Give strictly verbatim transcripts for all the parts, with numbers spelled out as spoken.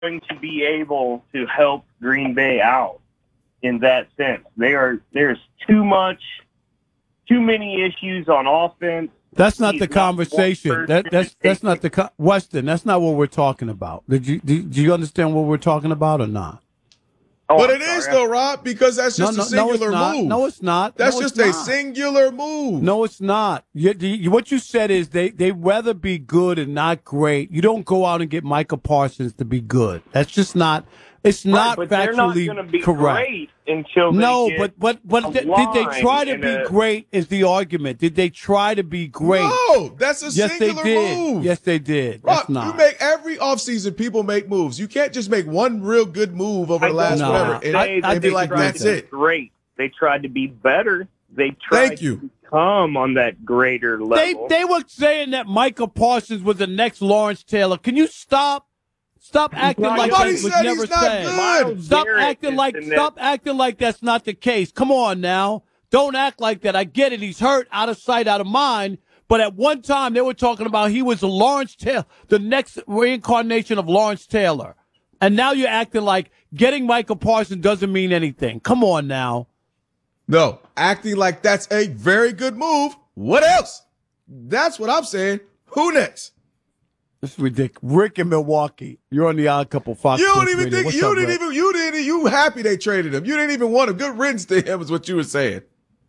going to be able to help Green Bay out in that sense. They are there's too much, too many issues on offense. That's not He's the conversation. Not that that's that's not the co- Weston. That's not what we're talking about. Did you do, do you understand what we're talking about or not? Oh, but it is though, Rob, because that's just no, no, a singular no, move. No, it's not. That's no, just it's a not. singular move. No, it's not. You, you, what you said is they they rather be good and not great. You don't go out and get Micah Parsons to be good. That's just not. It's not right, but factually they're not gonna be correct. Great until no, they but but but th- did they try to be a... great? Is the argument? Did they try to be great? No, that's a yes, singular they did. move. Yes, they did. Rob, that's not. You make every offseason, people make moves. You can't just make one real good move over the last no, whatever and, I, I and be like, that's it. Great. They tried to be better. They tried Thank you. to come on that greater level. They they were saying that Micah Parsons was the next Lawrence Taylor. Can you stop? Stop acting like that was never said. Stop acting like stop acting like that's not the case. Come on now. Don't act like that. I get it. He's hurt, out of sight, out of mind. But at one time they were talking about he was a Lawrence Taylor, the next reincarnation of Lawrence Taylor. And now you're acting like getting Micah Parsons doesn't mean anything. Come on now. No, acting like that's a very good move. What else? That's what I'm saying. Who next? This is ridiculous. Rick in Milwaukee. You're on the Odd Couple Fox. You don't even Radio. think What's you up, didn't Rick? even you didn't you happy they traded him. You didn't even want him. Good riddance to him is what you were saying.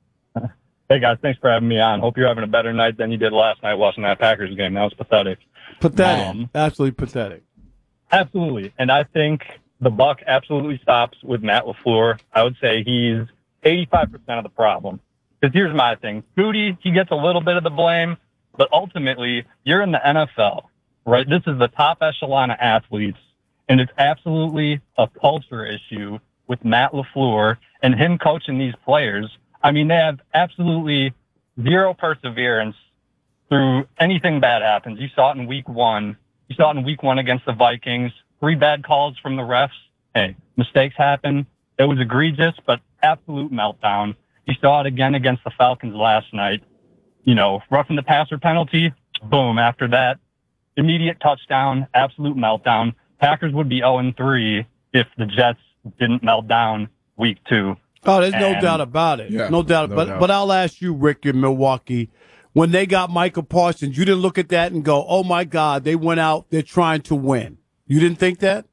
Hey guys, thanks for having me on. Hope you're having a better night than you did last night watching that Packers game. That was pathetic. Pathetic. Um, absolutely pathetic. Absolutely. And I think the buck absolutely stops with Matt LaFleur. I would say he's eighty-five percent of the problem. Because here's my thing. Goody, he gets a little bit of the blame, but ultimately you're in the N F L. Right, this is the top echelon of athletes, and it's absolutely a culture issue with Matt LaFleur and him coaching these players. I mean, they have absolutely zero perseverance through anything bad happens. You saw it in week one. You saw it in week one against the Vikings. Three bad calls from the refs. Hey, mistakes happen. It was egregious, but absolute meltdown. You saw it again against the Falcons last night. You know, roughing the passer penalty, boom, after that. Immediate touchdown, absolute meltdown. Packers would be oh and three if the Jets didn't melt down week two. Oh, there's no And, doubt about it. Yeah, no doubt. no but doubt. but I'll ask you, Rick, in Milwaukee, when they got Micah Parsons, you didn't look at that and go, "Oh my God, they went out. They're trying to win." You didn't think that?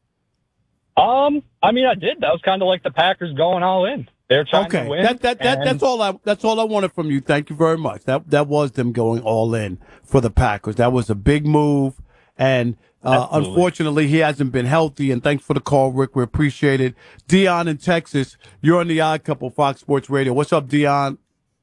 Um, I mean, I did. That was kind of like the Packers going all in. They're trying okay. to win. That that that and- that's all I that's all I wanted from you. Thank you very much. That that was them going all in for the Packers. That was a big move. And uh, unfortunately, he hasn't been healthy. And thanks for the call, Rick. We appreciate it. Dion in Texas, you're on the Odd Couple, Fox Sports Radio. What's up, Dion?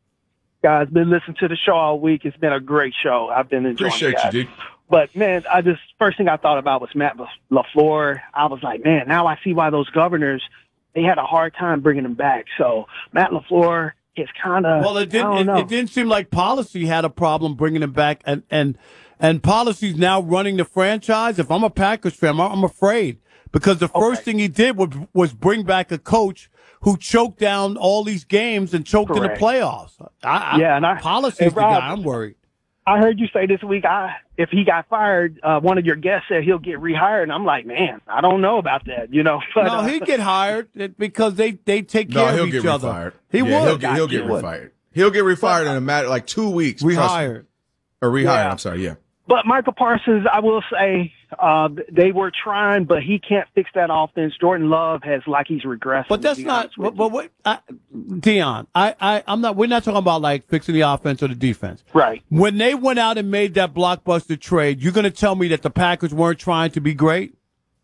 Guys, been listening to the show all week. It's been a great show. I've been enjoying Appreciate it. you, D. But, man, I just first thing I thought about was Matt LaFleur. I was like, man, now I see why those governors, they had a hard time bringing him back. So Matt LaFleur is kind of, Well, it I didn't. don't It, know. it didn't seem like policy had a problem bringing him back, and and and policy's now running the franchise. If I'm a Packers fan, I'm, I'm afraid because the first Okay. thing he did was was bring back a coach who choked down all these games and choked in the Correct. playoffs. I, Yeah, I, and I- policy's hey, the Rob, guy I'm worried. I heard you say this week, I if he got fired, uh, one of your guests said he'll get rehired. And I'm like, man, I don't know about that, you know. But, No, uh, he'd get hired because they, they take No, care he'll of each get other. refired. He yeah, would. He'll get, he'll get He would. refired. He'll get refired in a matter like two weeks. Trust me. Rehired. Or rehired. Yeah. I'm sorry. Yeah. But Michael Parsons, I will say, uh, they were trying, but he can't fix that offense. Jordan Love has like he's regressing. But to that's be not. honest with But, but you. what, I, Dion, I, I, I'm not. We're not talking about like fixing the offense or the defense. Right. When they went out and made that blockbuster trade, you're going to tell me that the Packers weren't trying to be great?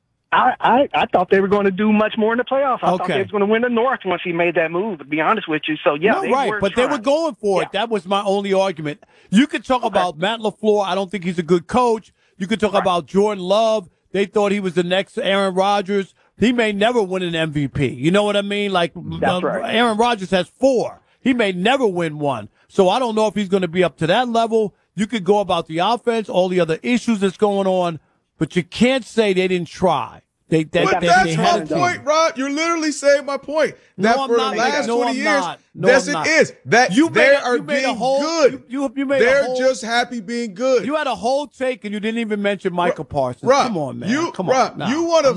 I, I, I thought they were going to do much more in the playoffs. I thought Okay. they was going to win the North once he made that move, to be honest with you. So, yeah, no, they right. were But trying. they were going for it. Yeah. That was my only argument. You could talk about Matt LaFleur. I don't think he's a good coach. You could talk Right. about Jordan Love. They thought he was the next Aaron Rodgers. He may never win an M V P. You know what I mean? Like That's uh, right. Aaron Rodgers has four. He may never win one. So I don't know if he's going to be up to that level. You could go about the offense, all the other issues that's going on, but you can't say they didn't try. They, they, but they, that's they my had point, Rob. You're literally saying my point. No, That I'm for not, the last no, twenty I'm years, not. No, yes, I'm it not. is. That You they made a- are you made a being whole- good. you- you- you made a They're whole- just happy being good. You had a whole take and you didn't even mention Michael Parsons. Rob, Come on, man. You, Come Rob, on. Nah. you want to